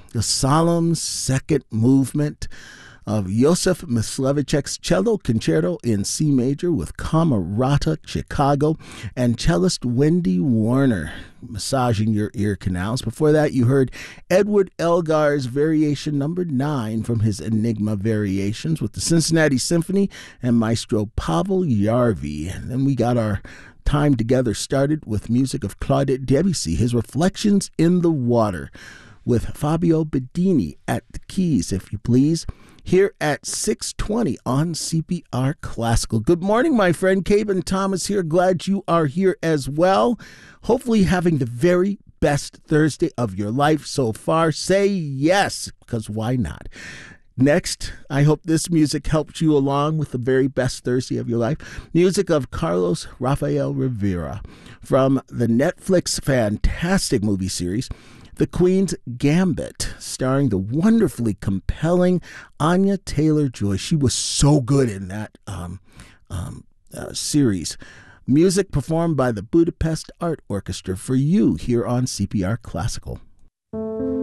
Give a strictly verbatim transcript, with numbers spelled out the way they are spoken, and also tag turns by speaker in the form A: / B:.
A: the solemn second movement of Joseph Myslevichek's Cello Concerto in C major with Camerata Chicago and cellist Wendy Warner massaging your ear canals. Before that, you heard Edward Elgar's Variation Number nine from his Enigma Variations with the Cincinnati Symphony and Maestro Pavel Yarvi. And then we got our time together started with music of Claude Debussy, his Reflections in the Water, with Fabio Bedini at the keys, if you please, here at six twenty on C P R Classical. Good morning, my friend. Caben Thomas here. Glad you are here as well. Hopefully having the very best Thursday of your life so far. Say yes, because why not? Next, I hope this music helps you along with the very best Thursday of your life. Music of Carlos Rafael Rivera from the Netflix fantastic movie series, The Queen's Gambit, starring the wonderfully compelling Anya Taylor-Joy. She was so good in that um, um, uh, series. Music performed by the Budapest Art Orchestra for you here on C P R Classical.